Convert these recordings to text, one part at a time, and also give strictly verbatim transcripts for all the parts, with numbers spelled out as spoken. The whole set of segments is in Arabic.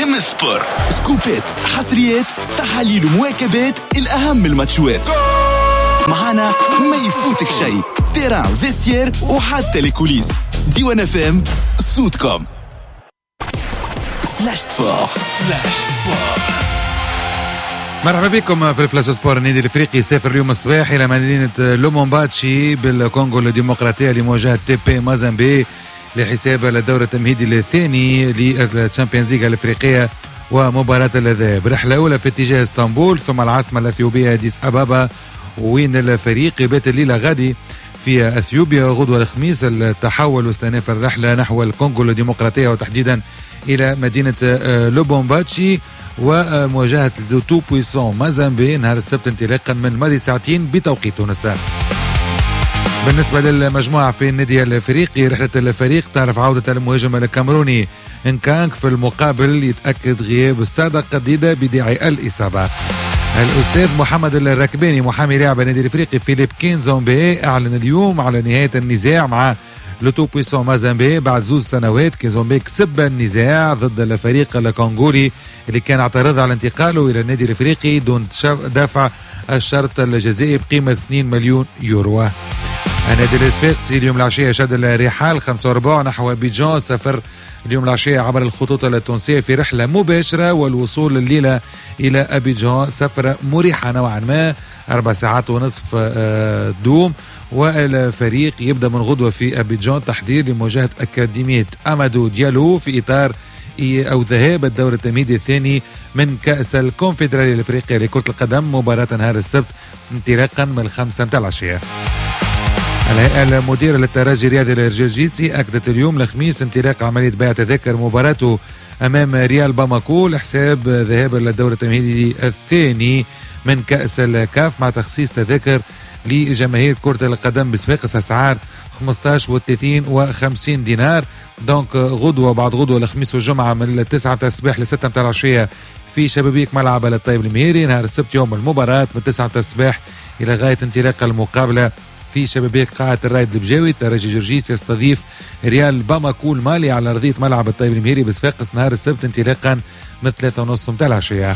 عالم السبور. سكوبات، حصريات، تحاليل ومواكبات الأهم الماتشات. معانا ما يفوتك شيء، تيران، فيستير وحتى ليكوليس. ديوان اف ام صوتكم. فلاش سبور. فلاش سبور. مرحبا بكم في الفلاش سبور. النادي الافريقي سافر اليوم الصباح الى مدينه لومومباتشي بالكونغو الديمقراطيه لمواجهه تي بي مازامبي لحساب الدور التمهيدي الثاني للتشامبيونز ليغ الافريقيه ومباراه الذهاب. رحله اولى في اتجاه اسطنبول ثم العاصمه الاثيوبيه اديس ابابا، وين الفريق يبات الليله غادي في اثيوبيا. غدوه الخميس التحول واستئناف الرحله نحو الكونغو الديمقراطيه وتحديدا الى مدينه لومومباتشي ومواجهه دو تو بويسون مازامبي نهار السبت انطلاقا من ماضي ساعتين بتوقيت تونس. بالنسبه للمجموعه في النادي الافريقي، رحله الفريق تعرف عوده المهاجم الكاميروني انكانك، في المقابل يتاكد غياب السادة قديده بداعي الاصابه. الأستاذ محمد الركباني محامي لاعب النادي الافريقي فيليب كينزومبي اعلن اليوم على نهايه النزاع مع لو تو بويسون مازامبي بعد زوج سنوات. كينزومبي كسب النزاع ضد الفريق الكونغولي اللي كان اعترض على انتقاله الى النادي الافريقي دون دفع الشرط الجزائي بقيمه اثنين مليون يورو. النادي الصفاقسي اليوم العشيه شد الرحال خمسة وأربعين نحو ابيجان، سافر اليوم العشيه عبر الخطوط التونسيه في رحله مباشره، والوصول الليله الى ابيجان سفره مريحه نوعا ما، اربع ساعات ونصف دوم. والفريق يبدا من غدوه في ابيجان تحضير لمواجهه اكاديميه امادو ديالو في اطار او ذهاب الدور التمهيدي الثاني من كاس الكونفدراليه الافريقيه لكره القدم، مباراه نهار السبت انطلاقا من الخمسه متاع العشيه. الهيئة المديرة للترجي الرياضي الجرجيسي أكدت اليوم الخميس انطلاق عملية بيع تذاكر مباراته أمام ريال باماكو لحساب ذهاب الدور التمهيدي الثاني من كأس الكاف، مع تخصيص تذاكر لجماهير كرة القدم بصفاقس أسعار خمسة عشر وثلاثين وخمسين دينار. دونك غدوة بعد غدوة الخميس والجمعة من التسعة متاع الصباح لستة متاع العشية في شبابيك ملعب الطيب المهيري. نهار السبت يوم المباراة من تسعة متاع الصباح إلى غاية انطلاق المقابلة في شبابيك قاعة الرايد البجاوي. الترجي جرجيس يستضيف ريال باماكو المالي على أرضية ملعب الطيب المهيري بصفاقس نهار السبت انطلاقا من ثلاثة ونص متاع العشية.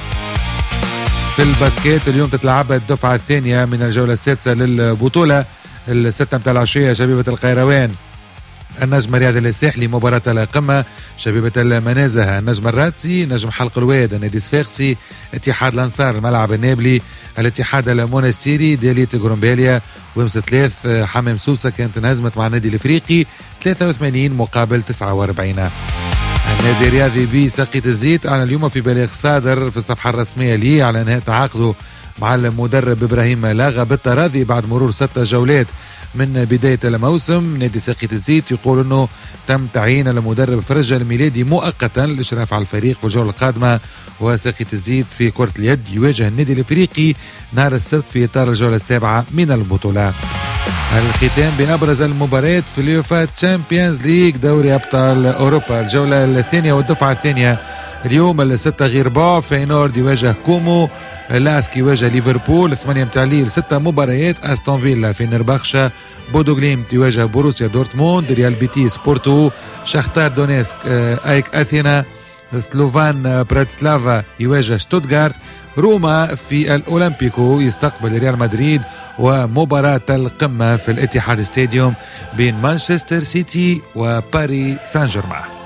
في الباسكيت اليوم تتلعب الدفعة الثانية من الجولة السادسة للبطولة. الستة متاع العشية شبيبة القيروان النجم الرياضي الساحلي مباراة القمة، شبيبة المنازه النجم الراتسي، نجم حلق الواد النادي الصفاقسي، اتحاد الانصار الملعب النابلي، الاتحاد المونستيري دياليت غرومباليا. وامس ثلاث حمام سوسة كانت انهزمت مع النادي الافريقي ثلاثة وثمانين مقابل تسعة وأربعين. النادي الرياضي بساقية الزيت اعلن اليوم في بلاغ صادر في الصفحة الرسمية ليه على انهاء تعاقده مع المدرب ابراهيم لاغا بالتراضي بعد مرور ست جولات من بداية الموسم. نادي ساقية الزيت يقول انه تم تعيين المدرب فرج الميلادي مؤقتا للاشراف على الفريق في الجولة القادمة. وساقية الزيت في كرة اليد يواجه النادي الافريقي نهار السبت في اطار الجولة السابعة من البطولة. الختام بأبرز المباريات في اليوفا تشامبيونز ليج دوري أبطال أوروبا الجولة الثانية والدفعة الثانية. اليوم الستة غير ربع فينورد يواجه كومو، لاسك يواجه ليفربول. ثمانية متاع الليل ستة مباريات، أستون فيلا في نربخشة، بودو غليمت يواجه بوروسيا دورتموند، ريال بيتيس بورتو، شختار دونيسك أيك أثينا، سلوفان براتسلافا يواجه شتوتغارت، روما في الأولمبيكو يستقبل ريال مدريد، ومباراة القمة في الاتحاد ستاديوم بين مانشستر سيتي وباريس سان جيرمان.